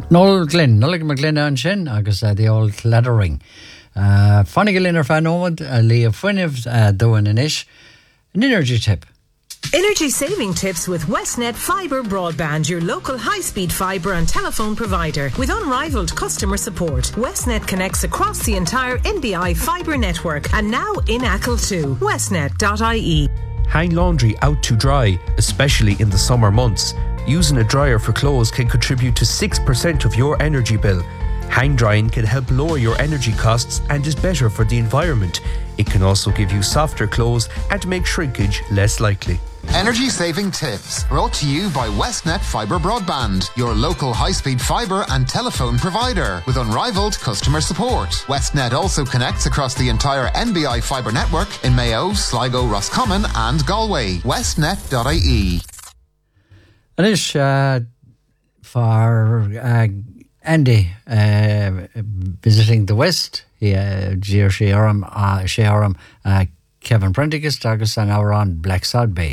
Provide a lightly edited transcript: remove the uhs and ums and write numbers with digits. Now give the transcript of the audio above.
Noel Glynn, Nullig McGlynn an sin, agus the old lettering. Fannig Glynn ar fan omad, Leah Fuinev, doing an ish. An energy tip. Energy saving tips with Westnet Fibre Broadband, your local high-speed fibre and telephone provider. With unrivaled customer support, Westnet connects across the entire NBI fibre network and now in Achill too. Westnet.ie. Hang laundry out to dry, especially in the summer months. Using a dryer for clothes can contribute to 6% of your energy bill. Hang drying can help lower your energy costs and is better for the environment. It can also give you softer clothes and make shrinkage less likely. Energy saving tips brought to you by Westnet Fibre Broadband, your local high-speed fibre and telephone provider with unrivaled customer support. Westnet also connects across the entire NBI fibre network in Mayo, Sligo, Roscommon and Galway. Westnet.ie. And it's for Andy visiting the West. Kevin Prendergast agus an hour on Blacksod Bay.